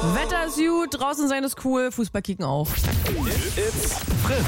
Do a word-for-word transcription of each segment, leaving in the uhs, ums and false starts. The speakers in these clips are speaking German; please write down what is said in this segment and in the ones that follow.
Wetter ist gut, draußen sein ist cool, Fußball kicken auch. It's Fritz.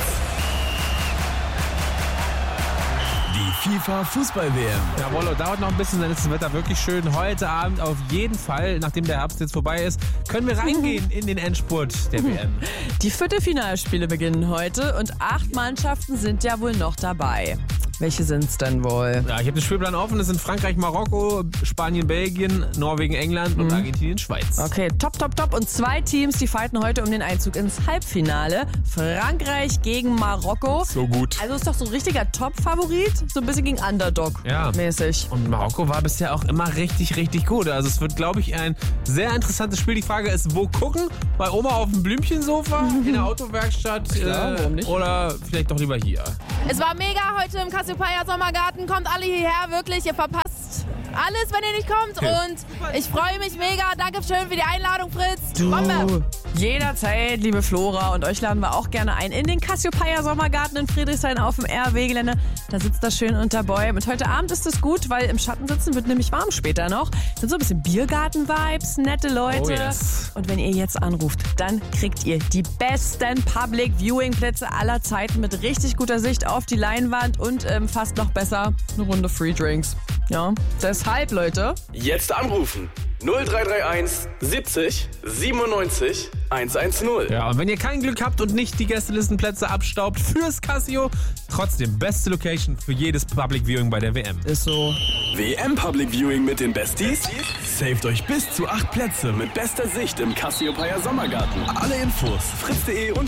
Die FIFA-Fußball-W M. Jawohl, dauert noch ein bisschen, dann ist das Wetter wirklich schön. Heute Abend auf jeden Fall, nachdem der Herbst jetzt vorbei ist, können wir reingehen in den Endspurt der W M. Die Viertelfinalspiele beginnen heute und acht Mannschaften sind ja wohl noch dabei. Welche sind's denn wohl? Ja, ich habe den Spielplan offen. Das sind Frankreich, Marokko, Spanien, Belgien, Norwegen, England und Argentinien, Schweiz. Okay, top, top, top. Und zwei Teams, die fighten heute um den Einzug ins Halbfinale. Frankreich gegen Marokko. So gut. Also ist doch so ein richtiger Top-Favorit. So ein bisschen gegen Underdog-mäßig. Ja. Und Marokko war bisher auch immer richtig, richtig gut. Also es wird, glaube ich, ein sehr interessantes Spiel. Die Frage ist, wo gucken? Bei Oma auf dem Blümchensofa, mhm. in der Autowerkstatt Klar, äh, warum nicht? Oder vielleicht doch lieber hier. Es war mega heute im Cassiopeia Sommergarten. Kommt alle hierher, wirklich. Ihr verpasst alles, wenn ihr nicht kommt. Okay. Und ich freue mich mega. Dankeschön für die Einladung, Fritz. Du, Bombe. jederzeit, liebe Flora. Und euch laden wir auch gerne ein in den Cassiopeia Sommergarten in Friedrichshain auf dem R W-Gelände. Da sitzt das schön unter Bäumen. Und heute Abend ist es gut, weil im Schatten sitzen wird nämlich warm später noch. Sind so ein bisschen Biergarten-Vibes, nette Leute. Oh yes. Und wenn ihr jetzt anruft, dann kriegt ihr die besten Public-Viewing-Plätze aller Zeiten mit richtig guter Sicht auf die Leinwand und ähm, fast noch besser eine Runde Free Drinks. Ja, deshalb, Leute. Jetzt anrufen. null drei drei eins siebzig siebenundneunzig hundertzehn. Ja, und wenn ihr kein Glück habt und nicht die Gästelistenplätze abstaubt fürs Casio, trotzdem beste Location für jedes Public Viewing bei der W M. Ist so. W M Public Viewing mit den Besties? Saved euch bis zu acht Plätze mit bester Sicht im Cassiopeia Sommergarten. Alle Infos fritz punkt de und